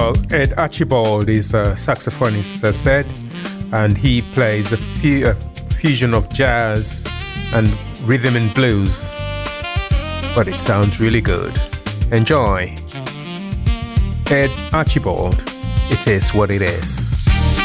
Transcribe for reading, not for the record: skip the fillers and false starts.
Well, Ed Archibald is a saxophonist, as I said, and he plays a fusion of jazz and rhythm and blues. But it sounds really good. Enjoy. Ed Archibald, It Is What It Is.